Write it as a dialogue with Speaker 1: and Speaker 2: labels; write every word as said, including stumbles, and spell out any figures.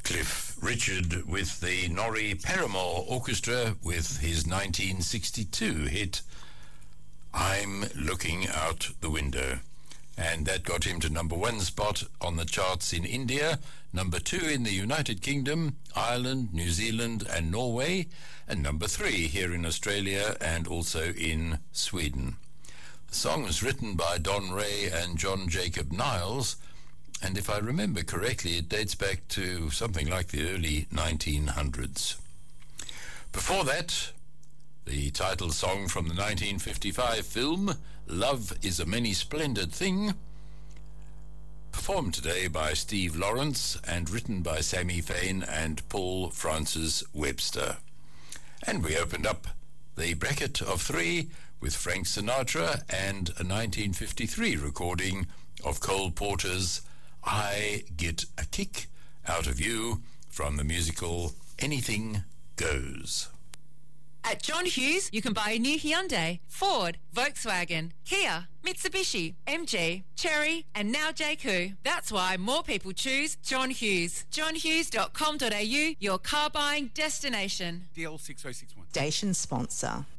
Speaker 1: Cliff Richard with the Norrie Paramore Orchestra with his nineteen sixty-two hit, I'm Looking Out the Window. And that got him to number one spot on the charts in India, number two in the United Kingdom, Ireland, New Zealand and Norway, and number three here in Australia and also in Sweden. The song was written by Don Ray and John Jacob Niles, and if I remember correctly, it dates back to something like the early nineteen hundreds. Before that, the title song from the nineteen fifty-five film, Love is a Many Splendid Thing, performed today by Steve Lawrence and written by Sammy Fain and Paul Francis Webster. And we opened up the bracket of three with Frank Sinatra and a nineteen fifty-three recording of Cole Porter's I Get a Kick Out of You from the musical Anything Goes.
Speaker 2: At John Hughes, you can buy a new Hyundai, Ford, Volkswagen, Kia, Mitsubishi, M G, Chery, and now J Q. That's why more people choose John Hughes. john hughes dot com dot a u, your car buying destination.
Speaker 3: D L six oh six one.
Speaker 4: Station sponsor.